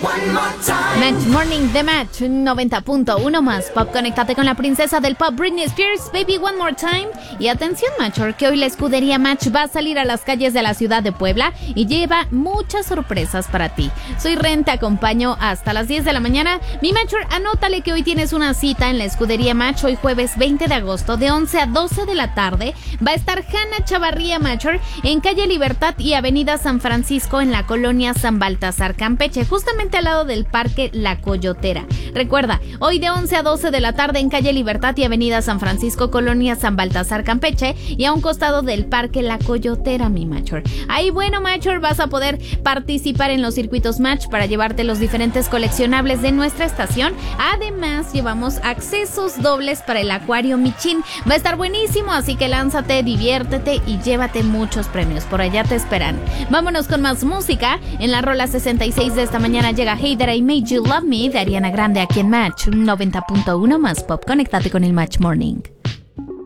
Match Morning de Match 90.1 más pop. Conéctate con la princesa del pop, Britney Spears, Baby One More Time. Y atención, Matcher, que hoy la escudería Match va a salir a las calles de la ciudad de Puebla y lleva muchas sorpresas para ti. Soy Ren, te acompaño hasta las 10 de la mañana. Mi Matcher, anótale que hoy tienes una cita en la escudería Match. Hoy jueves 20 de agosto de 11 a 12 de la tarde va a estar Hanna Chavarría Matcher en calle Libertad y avenida San Francisco en la colonia San Baltasar, Campeche, justamente al lado del Parque La Coyotera. Recuerda, hoy de 11 a 12 de la tarde en calle Libertad y avenida San Francisco, colonia San Baltasar, Campeche, y a un costado del Parque La Coyotera, mi Matcher. Ahí, bueno, Matcher, vas a poder participar en los circuitos Match para llevarte los diferentes coleccionables de nuestra estación. Además, llevamos accesos dobles para el Acuario Michin. Va a estar buenísimo, así que lánzate, diviértete y llévate muchos premios. Por allá te esperan. Vámonos con más música. En la rola 66 de esta mañana llega Hey That I Made You Love Me de Ariana Grande aquí en Match 90.1 más pop. Conéctate con el Match Morning.